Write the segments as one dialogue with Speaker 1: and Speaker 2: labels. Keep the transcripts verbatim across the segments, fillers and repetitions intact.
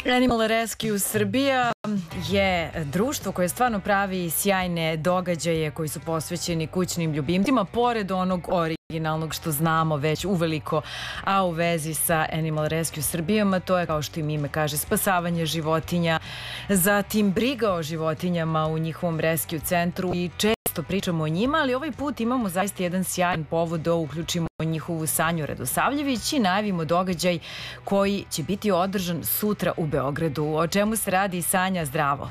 Speaker 1: Animal Rescue Srbija je društvo koje stvarno pravi sjajne događaje koji su posvećeni kućnim ljubimcima, pored onog originalnog što znamo već uveliko, a u vezi sa Animal Rescue Srbijom, a to je, kao što im ime kaže, spasavanje životinja, zatim briga o životinjama u njihovom rescue centru i često pričamo o njima, ali ovaj put imamo zaista jedan sjajan povod da uključimo njihovu Sanju Radosavljević i najavimo događaj koji će biti održan sutra u Beogradu. O čemu se radi, Sanja? Zdravo.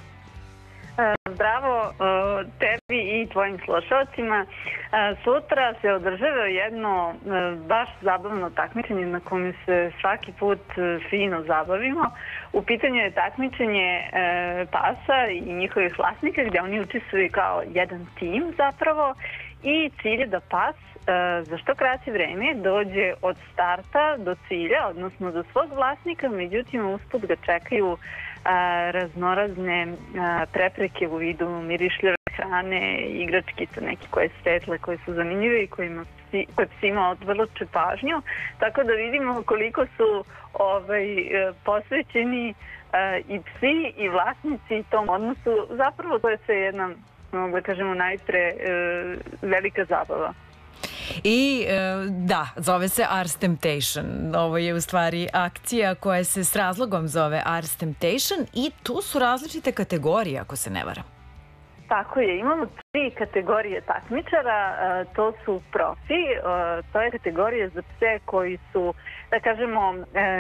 Speaker 2: Zdravo tebi i tvojim slušalcima. Sutra se održava jedno baš zabavno takmičenje na kome se svaki put fino zabavimo. U pitanju je takmičenje pasa i njihovih vlasnika gdje oni učestvuju kao jedan tim zapravo i cilj je da pas za što kraće vreme dođe od starta do cilja, odnosno do svog vlasnika, međutim usput ga čekaju raznorazne prepreke u vidu mirišljave hrane, igračkice neke koje su svetle, koje su zanimljive i kojima psi, koje psima odvrluče pažnju. Tako da vidimo koliko su ovaj, posvećeni i psi i vlasnici tom odnosu. Zapravo to je sve jedna, mogu da kažemo, najpre velika zabava.
Speaker 1: I da, zove se Ars Temptation. Ovo je u stvari akcija koja se s razlogom zove Ars Temptation i tu su različite kategorije, ako se ne varam.
Speaker 2: Tako je, imamo tri kategorije takmičara, to su profi, to je kategorija za pse koji su, da kažemo,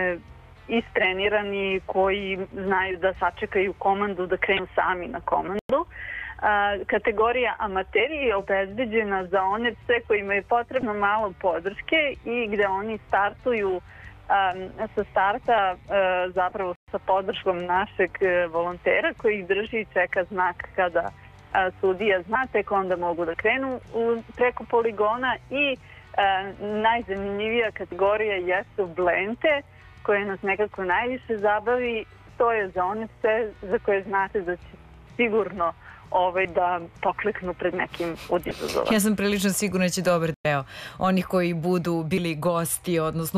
Speaker 2: istrenirani, koji znaju da sačekaju komandu, da krenu sami na komandu. Kategorija amateri je obezbeđena za one pse kojima je potrebno malo podrške i gde oni startuju sa starta zapravo sa podrškom našeg volontera koji ih drži i čeka znak kada sudija zna, tek onda mogu da krenu preko poligona. I najzanimljivija kategorija jesu blente koje nas nekako najviše zabavi. To je za one pse za koje znate da će sigurno Ovaj, da pokleknu pred nekim od izazova.
Speaker 1: Ja sam prilično sigurna da će dobar deo onih koji budu bili gosti, odnosno